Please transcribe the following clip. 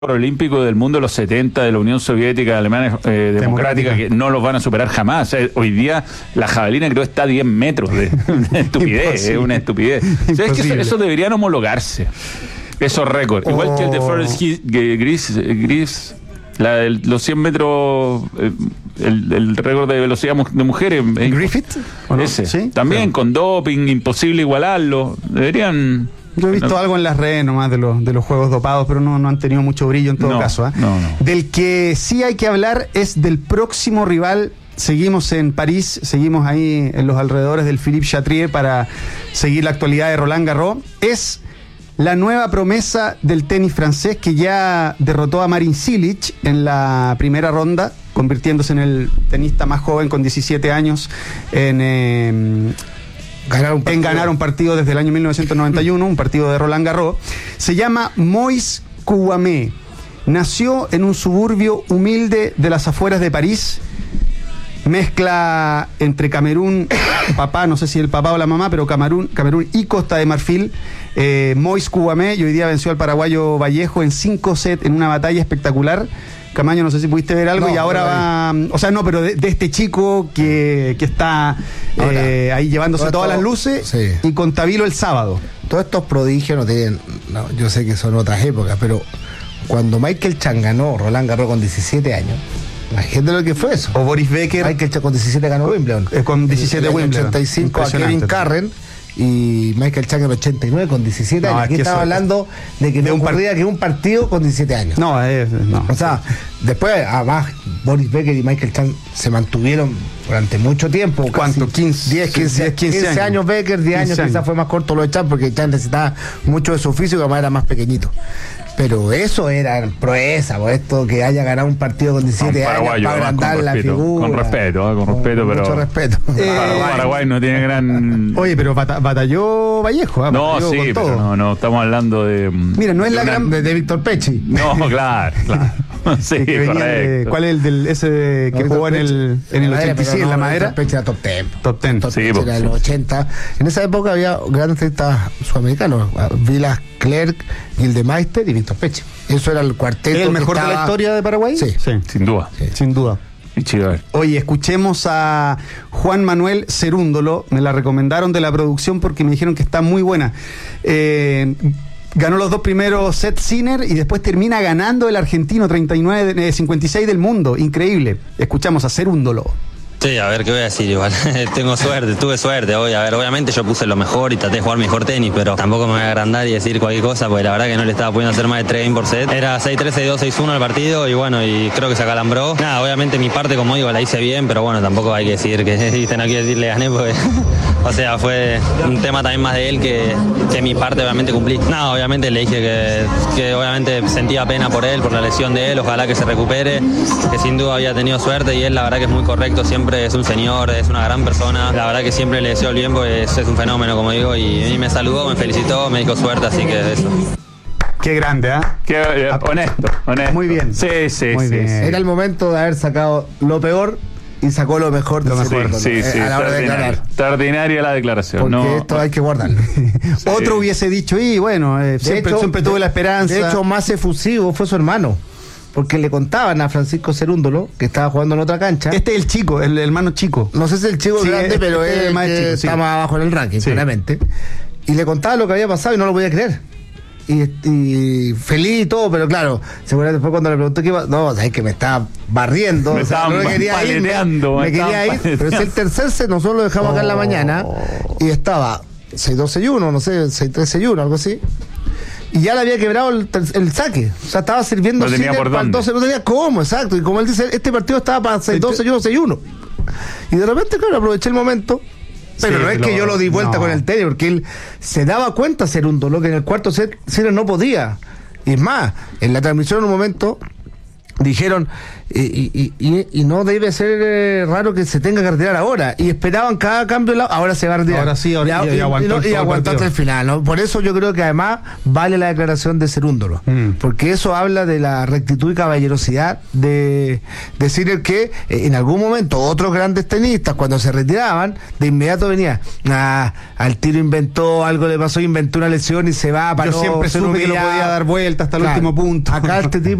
olímpico del mundo de los 70 de la Unión Soviética, Alemania Democrática, que no los van a superar jamás. O sea, hoy día la jabalina creo está a 10 metros de estupidez, es una estupidez. O sea, es que eso deberían homologarse, esos récords. Igual que el de Forrest Griffiths, los 100 metros, el récord de velocidad de mujeres. ¿Griffith? Ese. ¿Sí? También Pero con doping, imposible igualarlo. Deberían... Yo he visto algo en las redes nomás de los juegos dopados, pero no han tenido mucho brillo en todo caso. No. Del que sí hay que hablar es del próximo rival. Seguimos en París, seguimos ahí en los alrededores del Philippe Chatrier para seguir la actualidad de Roland Garros. Es la nueva promesa del tenis francés que ya derrotó a Marin Cilic en la primera ronda, convirtiéndose en el tenista más joven con 17 años en ganar un partido desde el año 1991, un partido de Roland Garros. Se llama Moïse Kouamé. Nació en un suburbio humilde de las afueras de París. Mezcla entre Camerún, papá, no sé si el papá o la mamá, pero Camerún y Costa de Marfil. Moïse Kouamé, y hoy día venció al paraguayo Vallejo en 5 sets en una batalla espectacular. Camaño, no sé si pudiste ver algo, y ahora va... O sea, no, pero de este chico que está ahí llevándose todas las luces, sí. Y con Tabilo el sábado. Todos estos prodigios no tienen... No, yo sé que son otras épocas, pero cuando Michael Chang ganó Roland Garros con 17 años, imagínate lo que fue eso. O Boris Becker. Michael Chang con 17 ganó Wimbledon. Con 17 Wimbledon. 85 a Kevin Carren. Y Michael Chang en 89 con 17 años. Aquí estaba hablando de que no ocurría que un partido con 17 años. No. O sea, después, además, Boris Becker y Michael Chang se mantuvieron durante mucho tiempo. ¿Cuánto? 15 años Becker, 10 años quizás fue más corto lo de Chang, porque Chang necesitaba mucho de su oficio, que además era más pequeñito. Pero eso era proeza, pues esto que haya ganado un partido con 17 años para agrandar la figura. Con respeto, pero... Mucho respeto. Paraguay no tiene gran... Oye, pero batalló Vallejo. No, sí, pero no, estamos hablando de... Mira, no es la gran... De Víctor Pechi. No, claro. Sí, correcto. ¿Cuál es ese que jugó en el 86 en la madera? Víctor Pechi era top 10. Top 10. Sí, era en los 80. En esa época había grandes tenistas sudamericanos. Vilas Clerc, Gildemeister y Víctor Pechi. Eso era el cuarteto. ¿Es el mejor de la historia de Paraguay? Sí. Sin duda. Sí. Sin duda. Y chido. Oye, escuchemos a Juan Manuel Cerúndolo. Me la recomendaron de la producción porque me dijeron que está muy buena. Ganó los 2 primeros sets Sinner y después termina ganando el argentino 56 del mundo. Increíble. Escuchamos a Cerúndolo. Sí, a ver, ¿qué voy a decir? Igual, tuve suerte hoy. A ver, obviamente yo puse lo mejor y traté de jugar mejor tenis, pero tampoco me voy a agrandar y decir cualquier cosa, porque la verdad que no le estaba pudiendo hacer más de 3 games por set. Era 6-3, 6-2, 6-1 el partido y bueno, y creo que se acalambró. Nada, obviamente mi parte, como digo, la hice bien, pero bueno, tampoco hay que decir que, no quiero decir le gané, porque, o sea, fue un tema también más de él que mi parte obviamente cumplí. Nada, obviamente le dije que obviamente sentía pena por él, por la lesión de él, ojalá que se recupere, que sin duda había tenido suerte y él la verdad que es muy correcto siempre. Es un señor, es una gran persona. La verdad que siempre le deseo el bien porque es un fenómeno, como digo, y me saludó, me felicitó, me dijo suerte, así que eso. Qué grande, ¿ah? Honesto. Muy bien. Sí. Bien. Era el momento de haber sacado lo peor y sacó lo mejor de a la hora de declarar. Extraordinaria la declaración. Porque esto hay que guardarlo. Otro hubiese dicho, y bueno, siempre tuve la esperanza. De hecho, más efusivo fue su hermano. Porque le contaban a Francisco Cerúndolo que estaba jugando en otra cancha. Este es el chico, el hermano chico. No sé si es el chico grande, pero es el más chico, está más abajo en el ranking, claramente. Y le contaba lo que había pasado y no lo podía creer. Y feliz y todo, pero claro, seguramente después cuando le pregunté qué iba, no, sabes que me estaba barriendo, me quería ir, pero es el tercer set, nosotros lo dejamos acá en la mañana y estaba 6-2, 6-1, no sé, 6-3, 6-1, algo así. Y ya le había quebrado el saque. O sea, estaba sirviendo no tenía por dónde. No tenía cómo, exacto. Y como él dice, este partido estaba para 6-2, 6-1, 6-1. Y de repente, claro, aproveché el momento. Pero no es que yo lo di vuelta con el tenis, porque él se daba cuenta ser un dolor que en el cuarto set Sinner no podía. Y es más, en la transmisión en un momento dijeron, y no debe ser raro que se tenga que retirar ahora, y esperaban cada cambio, ahora se va a retirar. Ahora sí, y aguantó hasta el final, ¿no? Por eso yo creo que además vale la declaración de Cerúndolo, porque eso habla de la rectitud y caballerosidad de decir que en algún momento otros grandes tenistas, cuando se retiraban, de inmediato venía, al tiro inventó, algo le pasó, inventó una lesión y se va para yo siempre supe que lo podía dar vuelta hasta el último punto. Acá este tipo